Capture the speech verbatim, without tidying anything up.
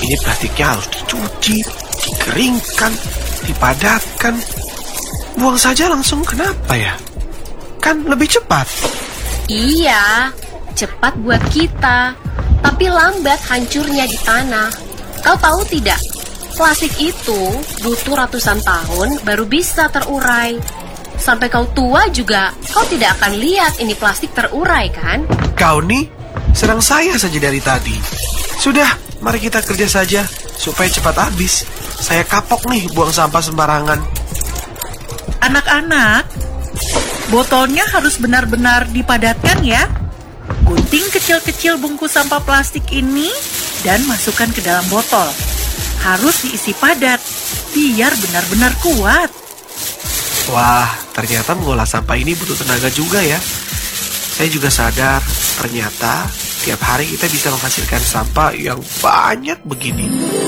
Ini plastiknya harus dicuci, dikeringkan, dipadatkan. Buang saja langsung, kenapa ya? Kan lebih cepat. Iya, cepat buat kita, tapi lambat hancurnya di tanah. Kau tahu tidak? Plastik itu butuh ratusan tahun baru bisa terurai. Sampai kau tua juga, kau tidak akan lihat ini plastik terurai, kan? Kau nih, serang saya saja dari tadi. Sudah, mari kita kerja saja, supaya cepat habis. Saya kapok nih buang sampah sembarangan. Anak-anak, botolnya harus benar-benar dipadatkan ya. Gunting kecil-kecil bungkus sampah plastik ini dan masukkan ke dalam botol. Harus diisi padat, biar benar-benar kuat. Wah, ternyata mengolah sampah ini butuh tenaga juga ya. Saya juga sadar, ternyata tiap hari kita bisa menghasilkan sampah yang banyak begini.